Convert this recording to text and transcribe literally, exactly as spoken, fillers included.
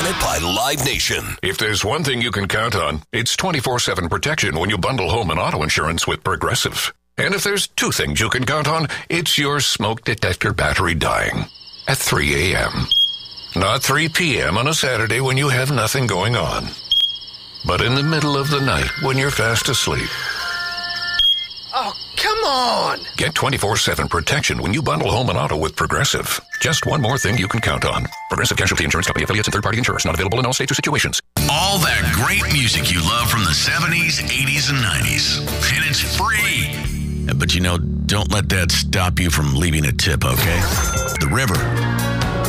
presented by Live Nation. If there's one thing you can count on, it's twenty-four seven protection when you bundle home and auto insurance with Progressive. And if there's two things you can count on, it's your smoke detector battery dying at three a.m. Not three p.m. on a Saturday when you have nothing going on, but in the middle of the night when you're fast asleep. Oh, come on! Get twenty-four seven protection when you bundle home and auto with Progressive. Just one more thing you can count on. Progressive Casualty Insurance Company, affiliates, and third-party insurers. Not available in all states or situations. All that great music you love from the seventies, eighties, and nineties. And it's free. But, you know, don't let that stop you from leaving a tip, okay? The River